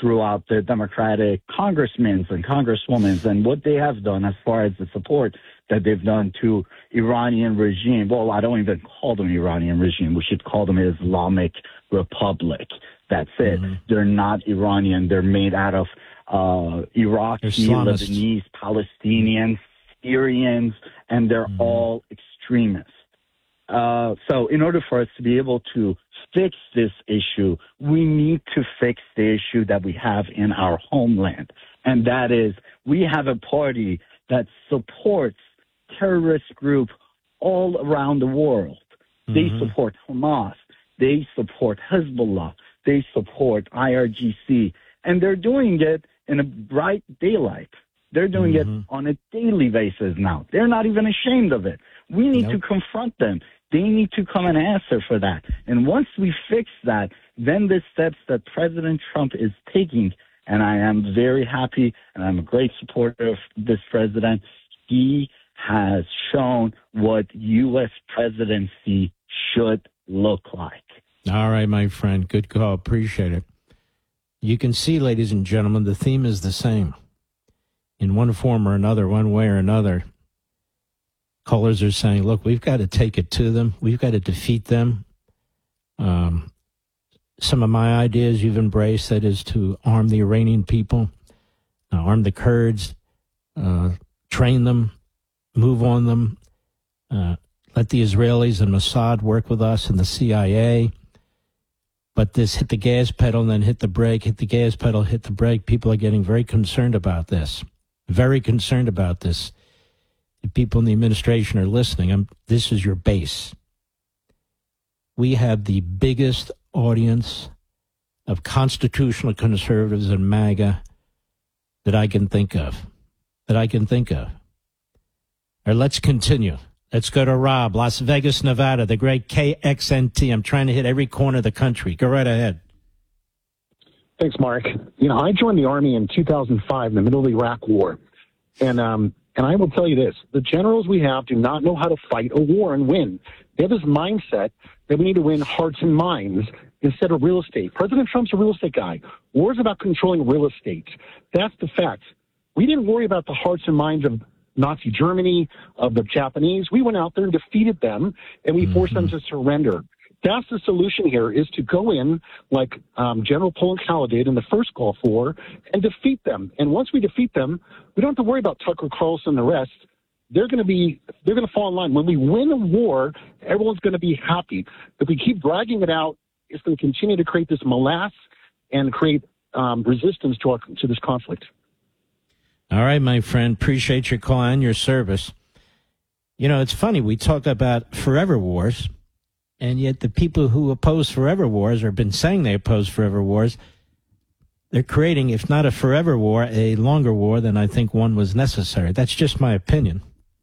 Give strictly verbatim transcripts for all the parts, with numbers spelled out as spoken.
throughout the Democratic congressmen and congresswomen and what they have done as far as the support that they've done to Iranian regime. Well, I don't even call them Iranian regime. We should call them Islamic Republic. That's it. Mm-hmm. They're not Iranian. They're made out of uh, Iraqi, Lebanese, Palestinians, Syrians, and they're mm-hmm. all extremists. Uh, so in order for us to be able to fix this issue, we need to fix the issue that we have in our homeland. And that is, we have a party that supports terrorist groups all around the world. Mm-hmm. They support Hamas. They support Hezbollah. They support I R G C. And they're doing it in a bright daylight. They're doing mm-hmm. it on a daily basis now. They're not even ashamed of it. We need nope. to confront them. They need to come and answer for that. And once we fix that, then the steps that President Trump is taking, and I am very happy and I'm a great supporter of this president, he has shown what U S presidency should look like. All right, my friend. Good call. Appreciate it. You can see, ladies and gentlemen, the theme is the same. In one form or another, one way or another, callers are saying, look, we've got to take it to them. We've got to defeat them. Um, some of my ideas you've embraced, that is to arm the Iranian people, uh, arm the Kurds, uh, train them, move on them, uh, let the Israelis and Mossad work with us and the C I A. But this hit the gas pedal and then hit the brake, hit the gas pedal, hit the brake. People are getting very concerned about this, very concerned about this. The people in the administration are listening. I'm, this is your base. We have the biggest audience of constitutional conservatives and MAGA that I can think of, that I can think of. All right, let's continue. Let's go to Rob, Las Vegas, Nevada, the great K X N T. I'm trying to hit every corner of the country. Go right ahead. Thanks, Mark. You know, I joined the Army in two thousand five in the middle of the Iraq War. And, um, and I will tell you this, the generals we have do not know how to fight a war and win. They have this mindset that we need to win hearts and minds instead of real estate. President Trump's a real estate guy. War is about controlling real estate. That's the fact. We didn't worry about the hearts and minds of Nazi Germany, of the Japanese. We went out there and defeated them, and we mm-hmm. forced them to surrender. That's the solution here, is to go in like um, General Polenkow did in the first Gulf War and defeat them. And once we defeat them, we don't have to worry about Tucker Carlson and the rest. They're going to be, they're going to fall in line. When we win a war, everyone's going to be happy. If we keep dragging it out, it's going to continue to create this morass and create um, resistance to our, to this conflict. All right, my friend. Appreciate your call and your service. You know, it's funny. We talk about forever wars, and yet the people who oppose forever wars, or have been saying they oppose forever wars, they're creating, if not a forever war, a longer war than I think one was necessary. That's just my opinion.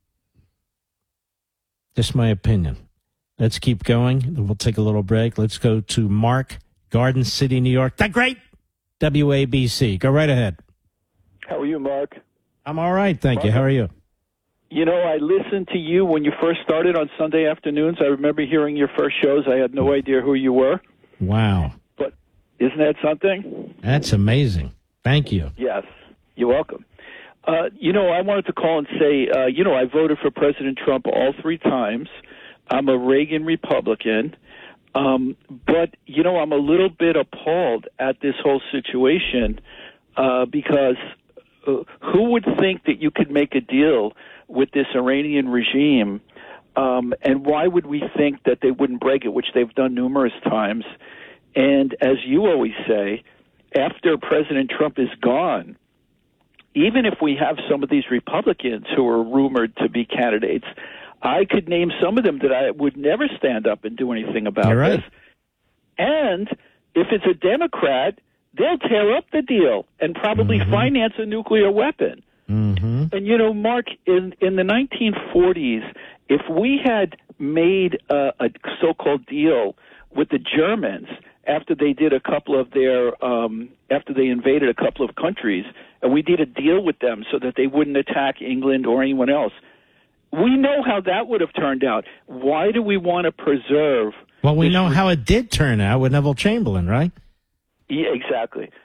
Just my opinion. Let's keep going. We'll take a little break. Let's go to Mark, Garden City, New York. The great W A B C. Go right ahead. How are you, Mark? I'm all right, thank Mark, you. How are you? You know, I listened to you when you first started on Sunday afternoons. I remember hearing your first shows. I had no idea who you were. Wow. But isn't that something? That's amazing. Thank you. Yes, you're welcome. Uh, you know, I wanted to call and say, uh, you know, I voted for President Trump all three times. I'm a Reagan Republican. Um, but, you know, I'm a little bit appalled at this whole situation uh, because uh, who would think that you could make a deal with this Iranian regime, um, and why would we think that they wouldn't break it, which they've done numerous times? And as you always say, after President Trump is gone, even if we have some of these Republicans who are rumored to be candidates, I could name some of them that I would never stand up and do anything about You're right. this. And if it's a Democrat, they'll tear up the deal and probably mm-hmm. finance a nuclear weapon. Mm-hmm. And, you know, Mark, in, in the nineteen forties, if we had made a, a so-called deal with the Germans after they did a couple of their, um, after they invaded a couple of countries, and we did a deal with them so that they wouldn't attack England or anyone else, we know how that would have turned out. Why do we want to preserve... Well, we this know how it did turn out with Neville Chamberlain, right? Yeah, exactly.